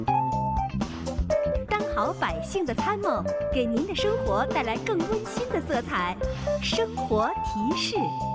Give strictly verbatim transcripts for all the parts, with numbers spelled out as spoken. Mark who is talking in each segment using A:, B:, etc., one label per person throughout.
A: 当好百姓的参谋，给您的生活带来更温馨的色彩。生活提示。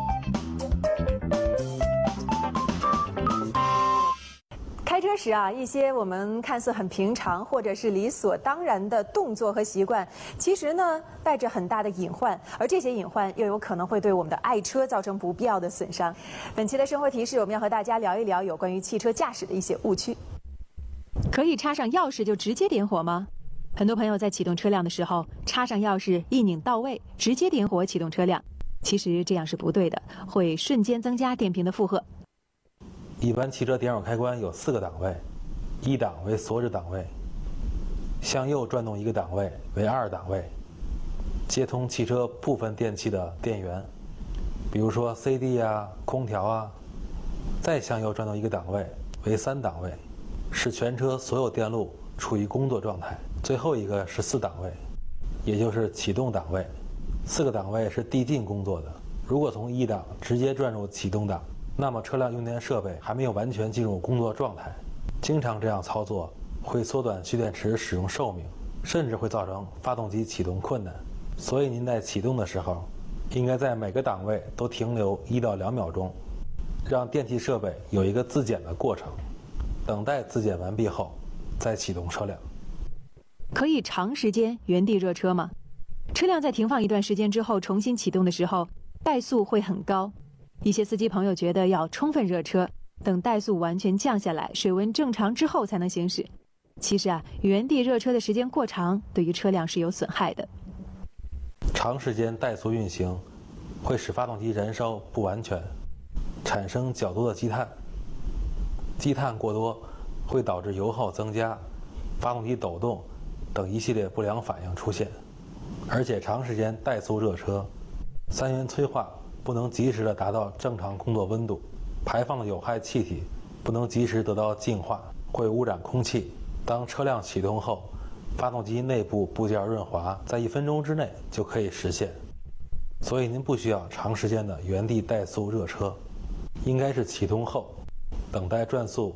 B: 开车时啊，一些我们看似很平常或者是理所当然的动作和习惯，其实呢带着很大的隐患，而这些隐患又有可能会对我们的爱车造成不必要的损伤。本期的生活提示，我们要和大家聊一聊有关于汽车驾驶的一些误区。可以插上钥匙就直接点火吗？很多朋友在启动车辆的时候，插上钥匙一拧到位，直接点火启动车辆。其实这样是不对的，会瞬间增加电瓶的负荷。
C: 一般汽车点火开关有四个档位，一档为锁止档位，向右转动一个档位为二档位，接通汽车部分电器的电源，比如说 C D 啊、空调啊，再向右转动一个档位为三档位，使全车所有电路处于工作状态。最后一个是四档位，也就是启动档位。四个档位是递进工作的，如果从一档直接转入启动档，那么车辆用电设备还没有完全进入工作状态，经常这样操作会缩短蓄电池使用寿命，甚至会造成发动机启动困难。所以您在启动的时候，应该在每个档位都停留一到两秒钟，让电气设备有一个自检的过程，等待自检完毕后再启动车辆。
B: 可以长时间原地热车吗？车辆在停放一段时间之后重新启动的时候，怠速会很高。一些司机朋友觉得要充分热车，等怠速完全降下来，水温正常之后才能行驶。其实啊，原地热车的时间过长，对于车辆是有损害的。
C: 长时间怠速运行会使发动机燃烧不完全，产生较多的积碳。积碳过多会导致油耗增加、发动机抖动等一系列不良反应出现。而且长时间怠速热车，三元催化不能及时的达到正常工作温度，排放的有害气体不能及时得到净化，会污染空气。当车辆启动后，发动机内部部件润滑在一分钟之内就可以实现，所以您不需要长时间的原地怠速热车，应该是启动后等待转速